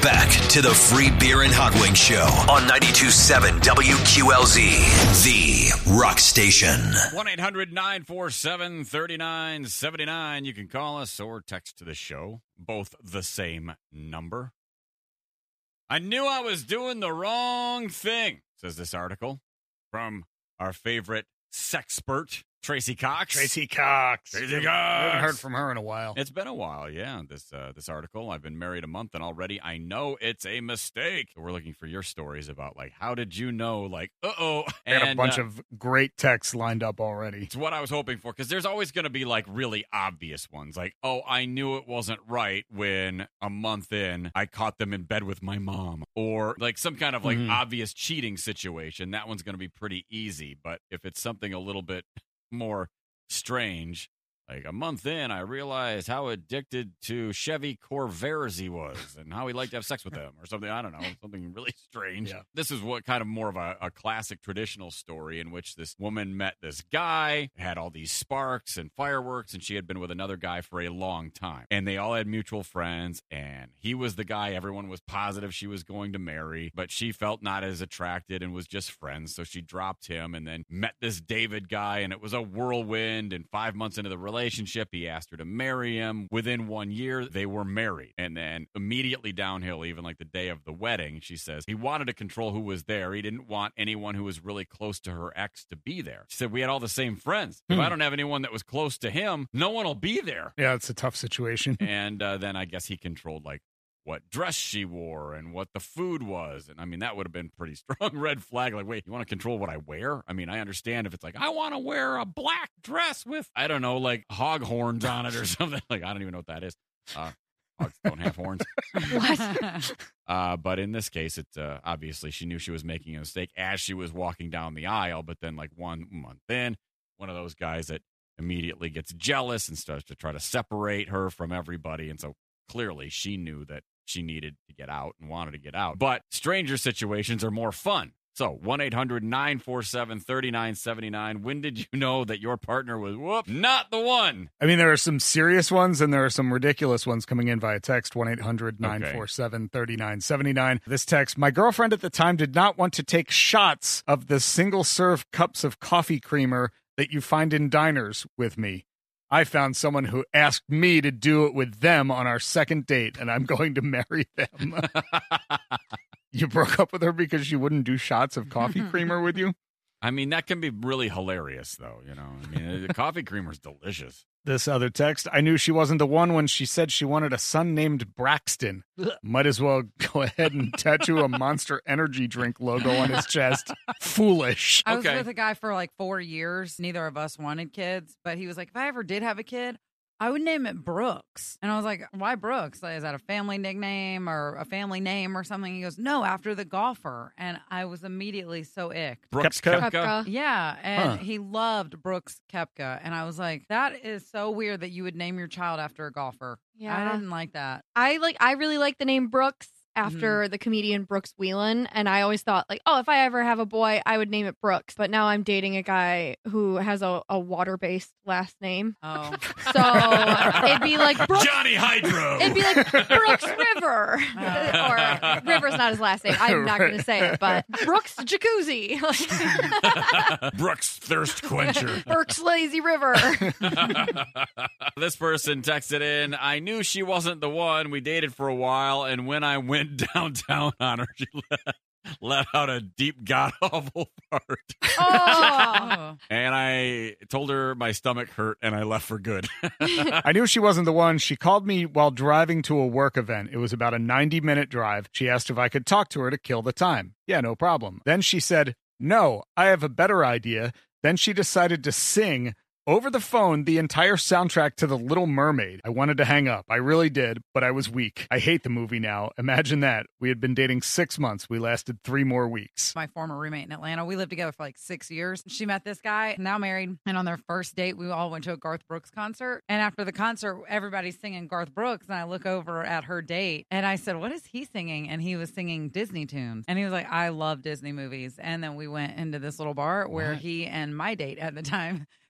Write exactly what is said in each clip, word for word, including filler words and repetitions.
back to the Free Beer and Hot Wings Show on ninety-two point seven W Q L Z, the rock station. one eight hundred nine four seven three nine seven nine. You can call us or text to the show, both the same number. I knew I was doing the wrong thing, says this article from our favorite sexpert, Tracy Cox. Tracy Cox. Tracy Cox. I haven't heard from her in a while. It's been a while, yeah, this uh, this article. I've been married a month, and already I know it's a mistake. We're looking for your stories about, like, how did you know, like, uh-oh. I got and, a bunch uh, of great texts lined up already. It's what I was hoping for, because there's always going to be, like, really obvious ones. Like, oh, I knew it wasn't right when a month in, I caught them in bed with my mom. Or, like, some kind of, like, Mhm. obvious cheating situation. That one's going to be pretty easy. But if it's something a little bit more strange, like a month in, I realized how addicted to Chevy Corvairs he was and how he liked to have sex with them or something. I don't know, something really strange. Yeah. This is what kind of more of a, a classic traditional story in which this woman met this guy, had all these sparks and fireworks, and she had been with another guy for a long time. And they all had mutual friends, and he was the guy everyone was positive she was going to marry, but she felt not as attracted and was just friends, so she dropped him and then met this David guy, and it was a whirlwind, and five months into the relationship, relationship. He asked her to marry him. Within one year, they were married. And then immediately downhill, even like the day of the wedding, she says he wanted to control who was there. He didn't want anyone who was really close to her ex to be there. She said, we had all the same friends. If Hmm. I don't have anyone that was close to him, no one will be there. Yeah, it's a tough situation. And uh, then I guess he controlled, like, what dress she wore and what the food was. And I mean, that would have been pretty strong red flag. Like, wait, you want to control what I wear? I mean, I understand if it's like, I want to wear a black dress with, I don't know, like hog horns on it or something. Like, I don't even know what that is. Uh, hogs don't have horns. What? Uh, but in this case, it uh, obviously she knew she was making a mistake as she was walking down the aisle. But then, like, one month in, one of those guys that immediately gets jealous and starts to try to separate her from everybody. And so clearly she knew that she needed to get out and wanted to get out. But stranger situations are more fun. So one eight hundred nine four seven three nine seven nine. When did you know that your partner was, whoop, not the one? I mean, there are some serious ones and there are some ridiculous ones coming in via text, one eight hundred nine four seven three nine seven nine. This text, my girlfriend at the time did not want to take shots of the single-serve cups of coffee creamer that you find in diners with me. I found someone who asked me to do it with them on our second date, and I'm going to marry them. You broke up with her because she wouldn't do shots of coffee creamer with you? I mean, that can be really hilarious, though. You know, I mean, the coffee creamer's delicious. This other text, I knew she wasn't the one when she said she wanted a son named Braxton. Might as well go ahead and tattoo a Monster Energy drink logo on his chest. Foolish. I was Okay. with a guy for like four years. Neither of us wanted kids, but he was like, if I ever did have a kid, I would name it Brooks. And I was like, why Brooks? Like, is that a family nickname or a family name or something? He goes, no, after the golfer. And I was immediately so icked. Brooks Koepka? Koepka? Koepka. Yeah, and Huh. he loved Brooks Koepka. And I was like, that is so weird that you would name your child after a golfer. I Yeah. didn't like that. I like I really like the name Brooks after the comedian Brooks Wheelan, and I always thought like, oh, if I ever have a boy, I would name it Brooks. But now I'm dating a guy who has a, a water-based last name, Oh. so it'd be like Brooks. Johnny Hydro. It'd be like Brooks River, or River's not his last name. I'm not going to say it, but Brooks Jacuzzi, Brooks Thirst Quencher. Brooks Lazy River. This person texted in, I knew she wasn't the one. We dated for a while, and when I went downtown on her, she let, let out a deep god-awful fart. Oh, Oh. And I told her my stomach hurt, and I left for good. I knew she wasn't the one. She called me while driving to a work event. It was about a ninety-minute drive. She asked if I could talk to her to kill the time. Yeah, no problem. Then she said, no, I have a better idea. Then she decided to sing over the phone the entire soundtrack to The Little Mermaid. I wanted to hang up. I really did, but I was weak. I hate the movie now. Imagine that. We had been dating six months. We lasted three more weeks. My former roommate in Atlanta, we lived together for like six years. She met this guy, now married, and on their first date, we all went to a Garth Brooks concert. And after the concert, everybody's singing Garth Brooks, and I look over at her date, and I said, what is he singing? And he was singing Disney tunes. And he was like, I love Disney movies. And then we went into this little bar where What? he and my date at the time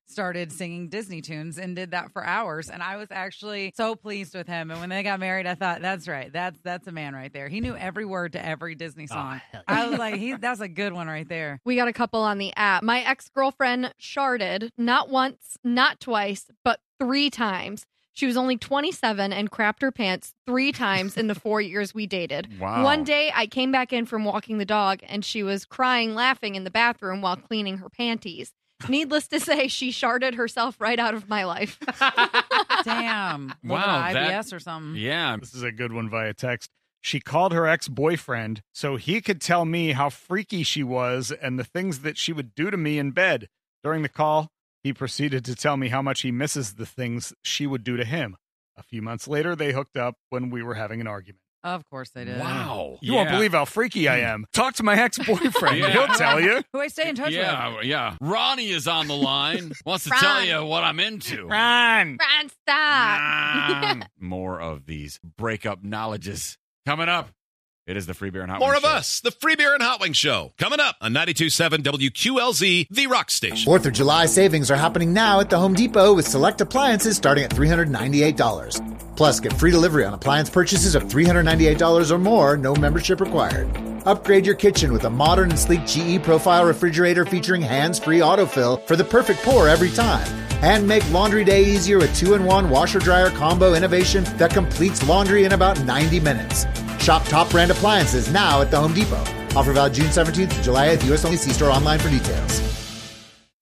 started singing Disney tunes and did that for hours. And I was actually so pleased with him. And when they got married, I thought, that's right. That's that's a man right there. He knew every word to every Disney song. Oh, I was like, he, that's a good one right there. We got a couple on the app. My ex-girlfriend sharded not once, not twice, but three times. She was only twenty-seven and crapped her pants three times in the four years we dated. Wow. One day, I came back in from walking the dog, and she was crying, laughing in the bathroom while cleaning her panties. Needless to say, she sharded herself right out of my life. Damn. Wow. I B S that, or something. Yeah. This is a good one via text. She called her ex-boyfriend so he could tell me how freaky she was and the things that she would do to me in bed. During the call, he proceeded to tell me how much he misses the things she would do to him. A few months later, they hooked up when we were having an argument. Of course they did. Wow. You yeah. won't believe how freaky I am. Talk to my ex-boyfriend. Yeah. He'll tell you. Who I stay in touch Yeah, with. yeah. Ronnie is on the line. Wants to Ron. tell you what I'm into. Ron. Ron, stop. Ron. More of these breakup knowledges coming up. It is the Free Beer and Hot More Wings of Show. us, the Free Beer and Hot Wings Show, coming up on ninety-two point seven W Q L Z, the Rock Station. Fourth of July savings are happening now at the Home Depot with select appliances starting at three hundred ninety-eight dollars. Plus, get free delivery on appliance purchases of three hundred ninety-eight dollars or more, no membership required. Upgrade your kitchen with a modern and sleek G E Profile refrigerator featuring hands-free autofill for the perfect pour every time. And make laundry day easier with two in one washer-dryer combo innovation that completes laundry in about ninety minutes. Shop top brand appliances now at the Home Depot. Offer valid June seventeenth to July eighth. U S only. See store online for details.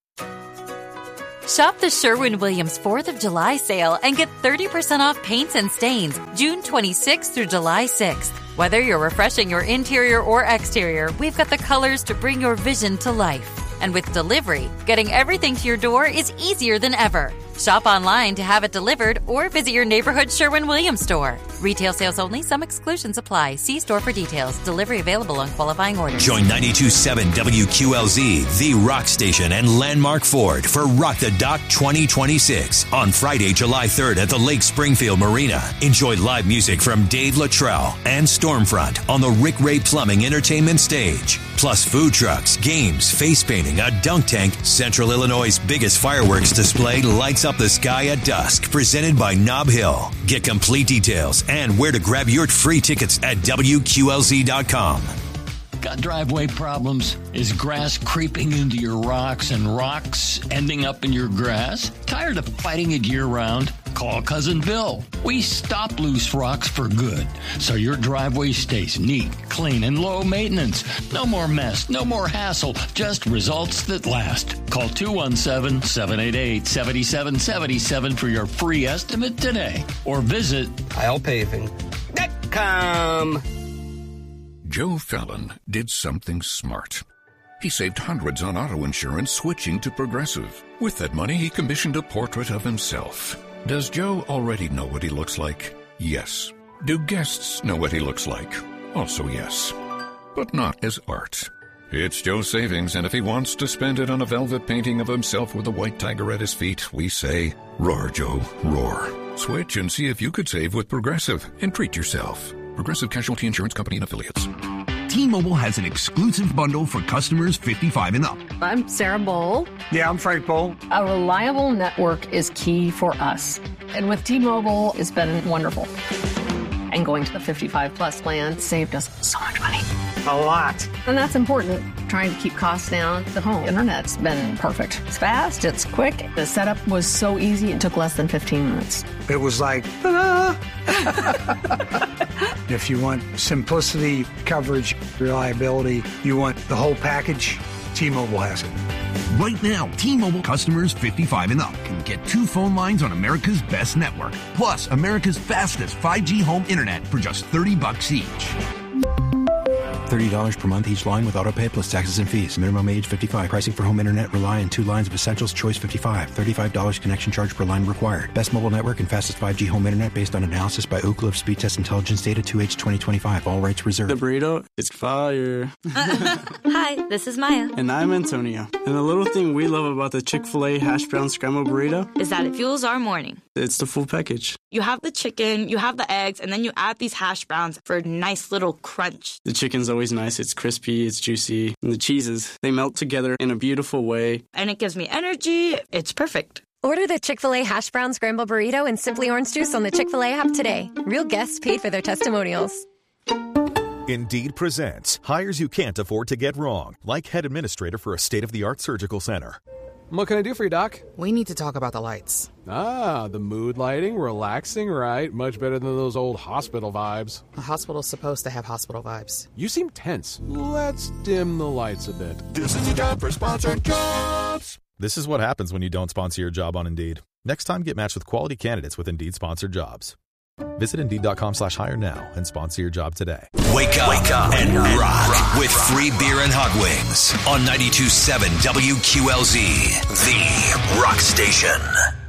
Shop the Sherwin-Williams fourth of July sale and get thirty percent off paints and stains June twenty-sixth through July sixth. Whether you're refreshing your interior or exterior, we've got the colors to bring your vision to life. And with delivery, getting everything to your door is easier than ever. Shop online to have it delivered or visit your neighborhood Sherwin-Williams store. Retail sales only. Some exclusions apply. See store for details. Delivery available on qualifying orders. Join ninety-two point seven W Q L Z, the Rock Station, and Landmark Ford for Rock the Dock twenty twenty-six on Friday, July third at the Lake Springfield Marina. Enjoy live music from Dave Luttrell and Stormfront on the Rick Ray Plumbing Entertainment Stage. Plus food trucks, games, face painting, a dunk tank. Central Illinois' biggest fireworks display lights up the sky at dusk, presented by Nob Hill. Get complete details and where to grab your free tickets at W Q L Z dot com. Got driveway problems? Is grass creeping into your rocks and rocks ending up in your grass? Tired of fighting it year-round? Call Cousin Bill. We stop loose rocks for good, so your driveway stays neat, clean, and low maintenance. No more mess, no more hassle, just results that last. Call two one seven, seven eight eight, seven seven seven seven for your free estimate today, or visit I'll Paving dot com. Joe Fallon did something smart. He saved hundreds on auto insurance switching to Progressive. With that money, he commissioned a portrait of himself. Does Joe already know what he looks like? Yes. Do guests know what he looks like? Also yes. But not as art. It's Joe's savings, and if he wants to spend it on a velvet painting of himself with a white tiger at his feet, we say, roar, Joe, roar. Switch and see if you could save with Progressive and treat yourself. Progressive Casualty Insurance Company and Affiliates. T-Mobile has an exclusive bundle for customers fifty-five and up. I'm Sarah Bowl. Yeah, I'm Frank Bowl. A reliable network is key for us. And with T-Mobile, it's been wonderful. And going to the fifty-five plus plan saved us so much money. A lot. And that's important. Trying to keep costs down. The home internet's been perfect. It's fast, it's quick. The setup was so easy, it took less than fifteen minutes. It was like, ah. If you want simplicity, coverage, reliability, you want the whole package, T-Mobile has it. Right now, T-Mobile customers fifty-five and up can get two phone lines on America's best network, plus America's fastest five G home internet for just thirty bucks each. thirty dollars per month each line with autopay plus taxes and fees. Minimum age fifty-five. Pricing for home internet rely on two lines of Essentials Choice fifty-five. thirty-five dollars connection charge per line required. Best mobile network and fastest five G home internet based on analysis by Ookla of Speed Test Intelligence data two H twenty twenty-five. All rights reserved. The burrito is fire. Hi, this is Maya. And I'm Antonio. And the little thing we love about the Chick-fil-A hash brown scramble burrito is that it fuels our morning. It's the full package. You have the chicken, you have the eggs, and then you add these hash browns for a nice little crunch. The chicken's always nice. It's crispy, it's juicy. And the cheeses, they melt together in a beautiful way. And it gives me energy. It's perfect. Order the Chick-fil-A Hash Brown Scramble Burrito and Simply Orange Juice on the Chick-fil-A app today. Real guests paid for their testimonials. Indeed presents hires you can't afford to get wrong, like head administrator for a state-of-the-art surgical center. What can I do for you, Doc? We need to talk about the lights. Ah, the mood lighting, relaxing, right? Much better than those old hospital vibes. A hospital's supposed to have hospital vibes. You seem tense. Let's dim the lights a bit. This is your job for sponsored jobs. This is what happens when you don't sponsor your job on Indeed. Next time, get matched with quality candidates with Indeed sponsored jobs. Visit Indeed.com slash hire now and sponsor your job today. Wake up, Wake up and, and rock, rock with free beer and hot wings on ninety-two point seven W Q L Z, the rock station.